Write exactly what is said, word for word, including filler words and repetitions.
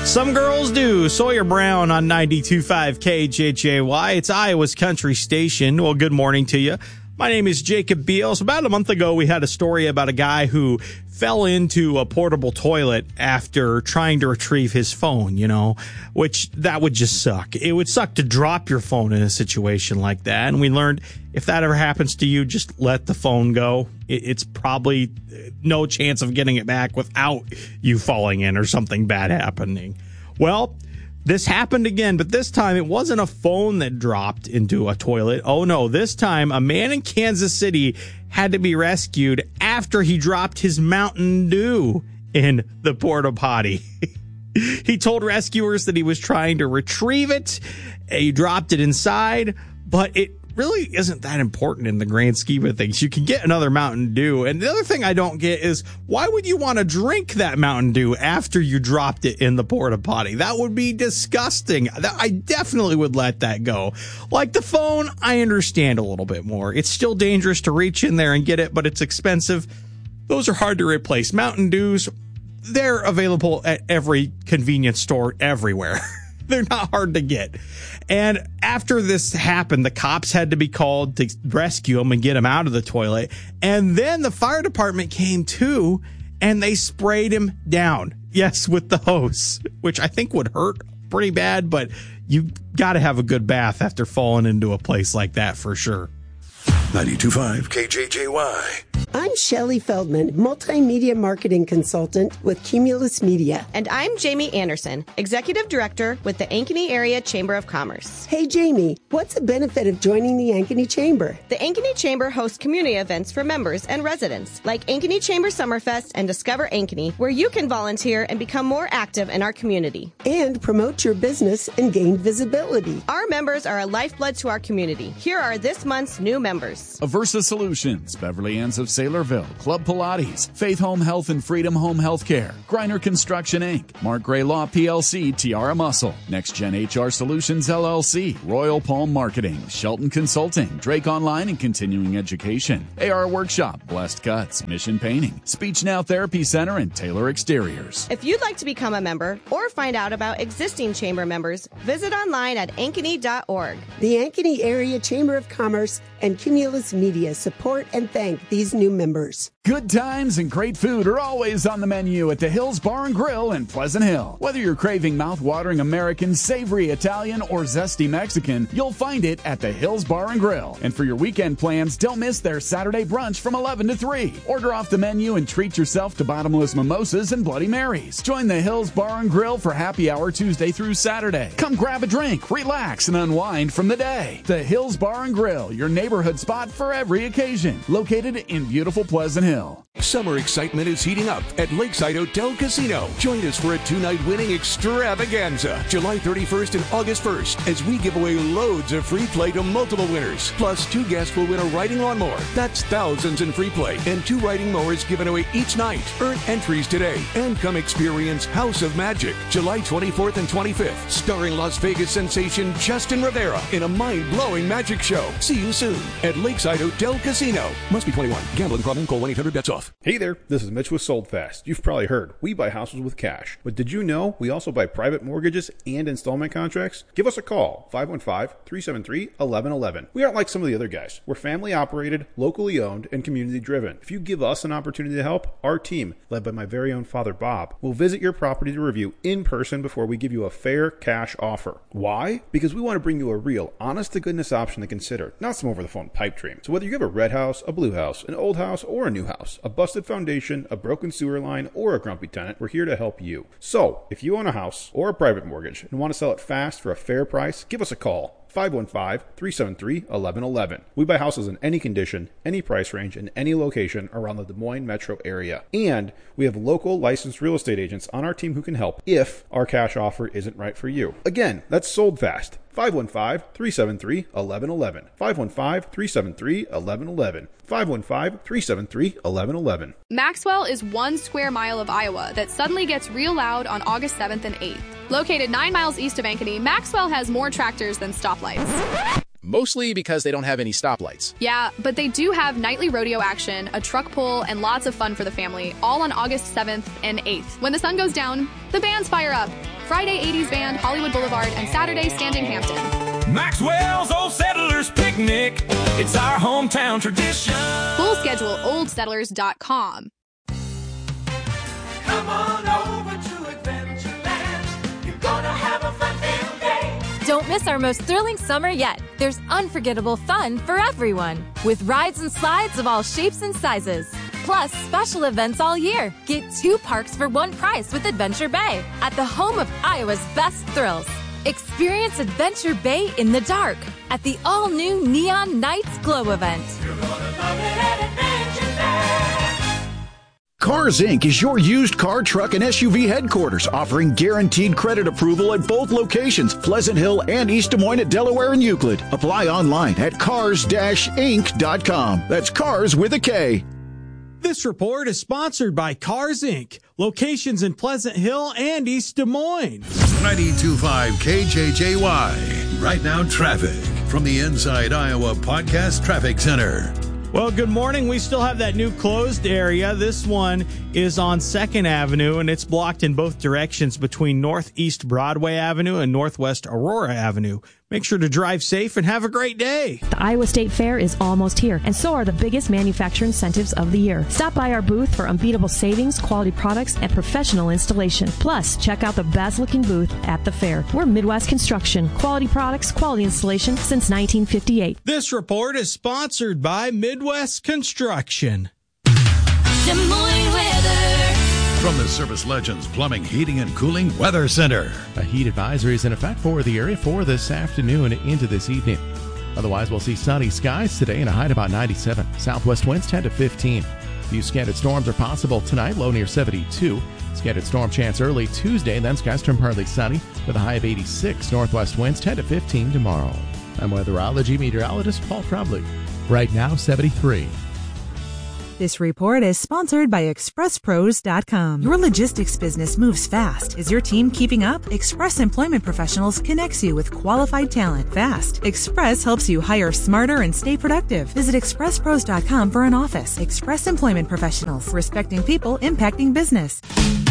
Some girls do. Sawyer Brown on ninety-two point five K J J Y. It's Iowa's country station. Well, good morning to you. My name is Jacob Beals. About a month ago, we had a story about a guy who fell into a portable toilet after trying to retrieve his phone, you know, which that would just suck. It would suck to drop your phone in a situation like that. And we learned if that ever happens to you, just let the phone go. It's probably no chance of getting it back without you falling in or something bad happening. Well, this happened again, but this time it wasn't a phone that dropped into a toilet. Oh no, this time a man in Kansas City had to be rescued after he dropped his Mountain Dew in the porta potty. He told rescuers that he was trying to retrieve it. He dropped it inside, but it really isn't that important in the grand scheme of things. You can get another Mountain Dew. And the other thing I don't get is, why would you want to drink that Mountain Dew after you dropped it in the porta potty? That would be disgusting. I definitely would let that go. Like the phone, I understand a little bit more. It's still dangerous to reach in there and get it, but it's expensive. Those are hard to replace. Mountain Dews, they're available at every convenience store everywhere. They're not hard to get. And after this happened, the cops had to be called to rescue him and get him out of the toilet. And then the fire department came too, and they sprayed him down. Yes, with the hose, which I think would hurt pretty bad, but you got to have a good bath after falling into a place like that for sure. ninety-two point five K J J Y. I'm Shelley Feldman, multimedia marketing consultant with Cumulus Media. And I'm Jamie Anderson, executive director with the Ankeny Area Chamber of Commerce. Hey, Jamie, what's the benefit of joining the Ankeny Chamber? The Ankeny Chamber hosts community events for members and residents, like Ankeny Chamber Summerfest and Discover Ankeny, where you can volunteer and become more active in our community. And promote your business and gain visibility. Our members are a lifeblood to our community. Here are this month's new members. Aversa Solutions, Beverly Ann's of Saylorville, Club Pilates, Faith Home Health and Freedom Home Healthcare, Griner Construction Incorporated, Mark Gray Law P L C, Tiara Muscle, Next Gen H R Solutions L L C, Royal Palm Marketing, Shelton Consulting, Drake Online and Continuing Education, A R Workshop, Blessed Cuts, Mission Painting, Speech Now Therapy Center, and Taylor Exteriors. If you'd like to become a member or find out about existing chamber members, visit online at ankeny dot org. The Ankeny Area Chamber of Commerce and Cumulus Media support and thank these new members. Good times and great food are always on the menu at the Hills Bar and Grill in Pleasant Hill. Whether you're craving mouth-watering American, savory Italian, or zesty Mexican, you'll find it at the Hills Bar and Grill. And for your weekend plans, don't miss their Saturday brunch from eleven to three. Order off the menu and treat yourself to bottomless mimosas and Bloody Marys. Join the Hills Bar and Grill for happy hour Tuesday through Saturday. Come grab a drink, relax, and unwind from the day. The Hills Bar and Grill, your neighborhood spot for every occasion. Located in beautiful Pleasant Hill. Summer excitement is heating up at Lakeside Hotel Casino. Join us for a two-night winning extravaganza, July thirty-first and August first, as we give away loads of free play to multiple winners. Plus, two guests will win a riding lawnmower. That's thousands in free play, and two riding mowers given away each night. Earn entries today and come experience House of Magic, July twenty-fourth and twenty-fifth, starring Las Vegas sensation Justin Rivera in a mind-blowing magic show. See you soon at Lakeside Hotel Casino. Must be twenty-one. Gambling problem? Call one eight hundred bets off. Hey there, this is Mitch with Sold Fast. You've probably heard, we buy houses with cash. But did you know we also buy private mortgages and installment contracts? Give us a call, five one five, three seven three, one one one one. We aren't like some of the other guys. We're family operated, locally owned, and community driven. If you give us an opportunity to help, our team, led by my very own father Bob, will visit your property to review in person before we give you a fair cash offer. Why? Because we want to bring you a real, honest-to-goodness option to consider, not some over-the-phone pipe dream. So whether you have a red house, a blue house, an old house, or a new house, a busted foundation, a broken sewer line, or a grumpy tenant, we're here to help you. So, if you own a house or a private mortgage and want to sell it fast for a fair price, give us a call. five one five, three seven three, one one one one. We buy houses in any condition, any price range, and any location around the Des Moines metro area. And we have local licensed real estate agents on our team who can help if our cash offer isn't right for you. Again, that's Sold Fast. five one five, three seven three, one one one one. five one five, three seven three, one one one one. five one five, three seven three, one one one one. Maxwell is one square mile of Iowa that suddenly gets real loud on August seventh and eighth. Located nine miles east of Ankeny, Maxwell has more tractors than stoplights. Mostly because they don't have any stoplights. Yeah, but they do have nightly rodeo action, a truck pull, and lots of fun for the family, all on August seventh and eighth. When the sun goes down, the bands fire up. Friday eighties Band, Hollywood Boulevard, and Saturday Standing Hampton. Maxwell's Old Settlers Picnic. It's our hometown tradition. Full schedule, old settlers dot com. Come on over to Adventureland. You're gonna have a fun-filled day. Don't miss our most thrilling summer yet. There's unforgettable fun for everyone, with rides and slides of all shapes and sizes. Plus, special events all year. Get two parks for one price with Adventure Bay at the home of Iowa's best thrills. Experience Adventure Bay in the dark at the all-new Neon Nights Glow event. You're gonna love it at Adventureland. Cars Incorporated is your used car, truck, and S U V headquarters, offering guaranteed credit approval at both locations, Pleasant Hill and East Des Moines at Delaware and Euclid. Apply online at cars dash inc dot com. That's cars with a K. This report is sponsored by Cars Incorporated. Locations in Pleasant Hill and East Des Moines. ninety-two point five K J J Y. Right now, traffic from the Inside Iowa Podcast Traffic Center. Well, good morning. We still have that new closed area. This one is on second Avenue, and it's blocked in both directions between Northeast Broadway Avenue and Northwest Aurora Avenue. Make sure to drive safe and have a great day. The Iowa State Fair is almost here, and so are the biggest manufacturer incentives of the year. Stop by our booth for unbeatable savings, quality products, and professional installation. Plus, check out the best-looking booth at the fair. We're Midwest Construction. Quality products, quality installation since nineteen fifty-eight. This report is sponsored by Midwest Construction. Des Moines weather. From the Service Legends Plumbing, Heating, and Cooling Weather Center. A heat advisory is in effect for the area for this afternoon into this evening. Otherwise, we'll see sunny skies today and a high at about ninety-seven. Southwest winds ten to fifteen. A few scattered storms are possible tonight, low near seventy-two. Scattered storm chance early Tuesday, then skies turn partly sunny with a high of eighty-six. Northwest winds ten to fifteen tomorrow. I'm weatherology meteorologist Paul Trombley. Right now, seventy-three. This report is sponsored by express pros dot com. Your logistics business moves fast. Is your team keeping up? Express Employment Professionals connects you with qualified talent fast. Express helps you hire smarter and stay productive. Visit express pros dot com for an office. Express Employment Professionals, respecting people, impacting business.